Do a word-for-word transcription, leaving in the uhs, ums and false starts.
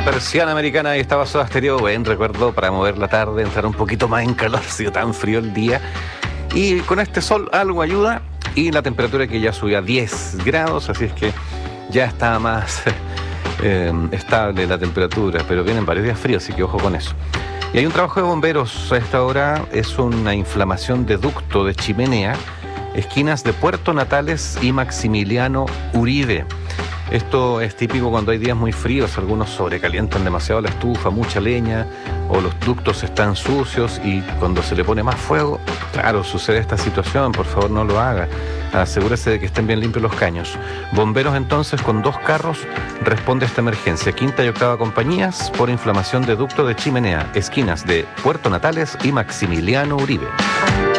Persiana Americana y estaba Soda Stereo. Buen recuerdo para mover la tarde, entrar un poquito más en calor, ha sido tan frío el día. Y con este sol algo ayuda, y la temperatura que ya subió a diez grados, así es que ya está más eh, estable la temperatura, pero vienen varios días fríos, así que ojo con eso. Y hay un trabajo de bomberos a esta hora, es una inflamación de ducto de chimenea, esquinas de Puerto Natales y Maximiliano Uribe. Esto es típico cuando hay días muy fríos, algunos sobrecalientan demasiado la estufa, mucha leña, o los ductos están sucios, y cuando se le pone más fuego, claro, sucede esta situación. Por favor, no lo haga. Asegúrese de que estén bien limpios los caños. Bomberos entonces con dos carros responde a esta emergencia. Quinta y octava compañías por inflamación de ducto de chimenea, esquinas de Puerto Natales y Maximiliano Uribe.